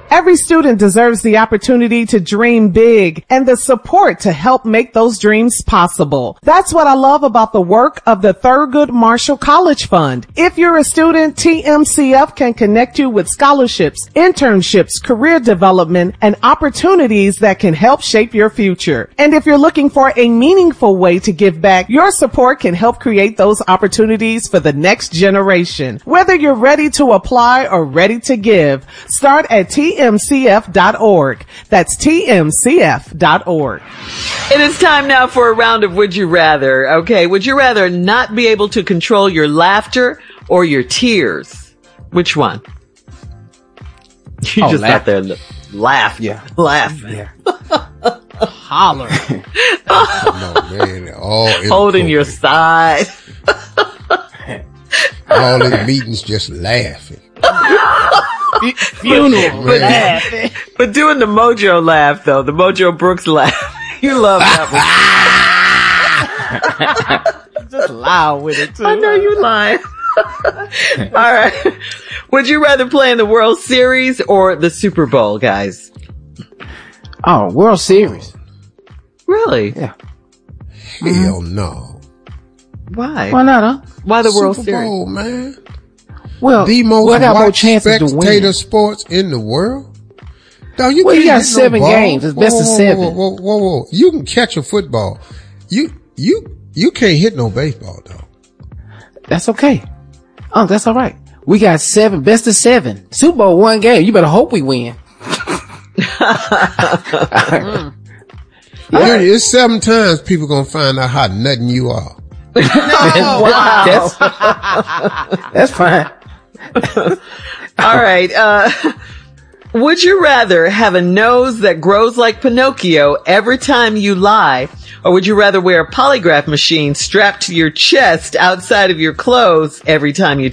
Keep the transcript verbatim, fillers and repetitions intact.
Every student deserves the opportunity to dream big and the support to help make those dreams possible. That's what I love about the work of the Thurgood Marshall College Fund. If you're a student, T M C F can connect you with scholarships, internships, career development, and opportunities that can help shape your future. And if you're looking for a meaningful way to give back, your support can help create those opportunities for the next generation. Whether you're ready to apply or ready to give, start at T M C F dot org. That's T M C F dot org. It is time now for a round of Would You Rather. Okay, would you rather not be able to control your laughter or your tears? Which one? You oh, just laugh. sat there and laugh. Yeah. Laugh. Yeah. Holler. Oh, no, man. All Holding your side. All in meetings just laughing. Funeral but, laughing. But doing the Mojo laugh, though, the Mojo Brooks laugh, you love that one. Just loud with it, too. I know you lying. All right. Would you rather play in the World Series or the Super Bowl, guys? Oh, World Series. Really? Yeah. Hell no. Why? Why not, huh? Why the World Super Series? Bowl, man. Well, the most well, I got more watched chances to spectator win. sports in the world. No, you well, can't you got hit seven no ball. games. It's best whoa, of whoa, seven. Whoa, whoa, whoa, whoa, whoa. You can catch a football. You, you, you can't hit no baseball, though. That's okay. Oh, that's all right. We got seven, best of seven. Super Bowl one game. You better hope we win. mm. Yeah, it's seven times people gonna find out how nothing you are. No, wow. That's, that's fine. All right. Uh, would you rather have a nose that grows like Pinocchio every time you lie, or would you rather wear a polygraph machine strapped to your chest outside of your clothes every time you